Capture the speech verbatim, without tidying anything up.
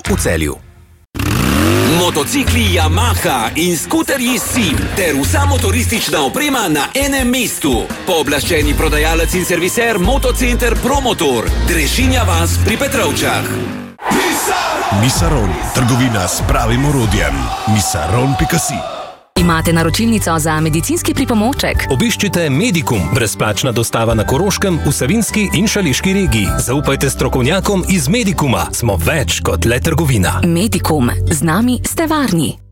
v Celju. Motocikli Yamaha in skuterji Sim ter vsa motoristična oprema na enem mestu. Pooblaščeni prodajalec in serviser Motocenter Promotor, Drežinja vas pri Petrovčah. Misaron, trgovina s pravim orodjem. misaron pika si. Imate naročilnico za medicinski pripomoček? Obiščite Medikum, brezplačna dostava na Koroškem, v Savinjski in Šaleški regiji. Zaupajte strokovnjakom iz Medikuma. Smo več kot le trgovina. Medikum. Z nami ste varni.